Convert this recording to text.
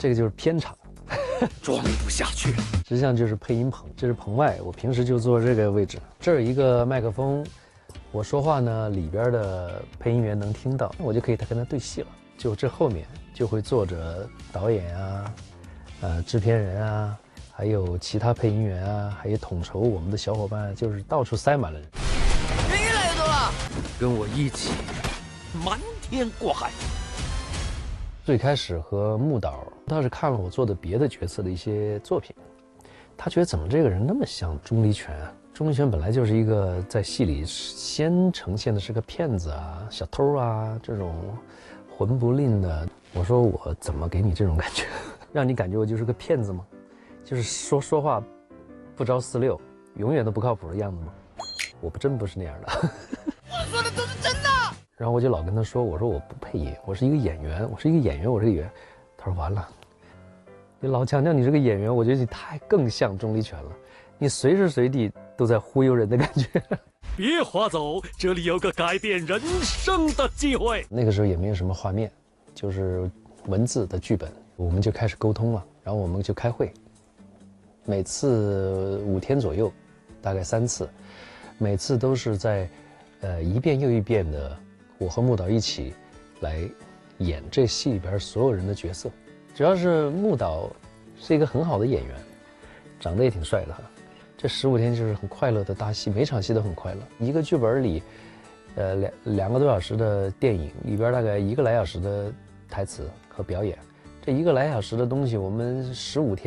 这个就是片场， 装不下去了。 实际上就是配音棚，这是棚外，我平时就坐这个位置，这儿一个麦克风，我说话呢，里边的配音员能听到，我就可以跟他对戏了。就这后面就会坐着导演啊，制片人啊，还有其他配音员啊，还有统筹我们的小伙伴，就是到处塞满了人。 人越来越多了， 跟我一起瞒天过海。 最开始和木导倒是看了我做的别的角色的一些作品，他觉得怎么这个人那么像钟离权啊？钟离权本来就是一个在戏里先呈现的是个骗子啊、小偷啊这种混不吝的。我说我怎么给你这种感觉，让你感觉我就是个骗子吗？就是说话不着四六，永远都不靠谱的样子吗？我真不是那样的。 我说的都是真的。 然后我就老跟他说，我说我不配音，我是一个演员，我是一个演员，我是一个演员。他说完了，你老强调你这个演员，我觉得你更像钟离权了，你随时随地都在忽悠人的感觉。 别划走，这里有个改变人生的机会。 那个时候也没有什么画面，就是文字的剧本，我们就开始沟通了，然后我们就开会，每次5天左右，大概3次，每次都是在一遍又一遍的。我和木导一起来演这戏里边所有人的角色，主要是木导是一个很好的演员，长得也挺帅的哈。这15天就是很快乐的搭戏，每场戏都很快乐。一个剧本里，2个多小时的电影里边大概1个来小时的台词和表演，这1个来小时的东西，我们15天。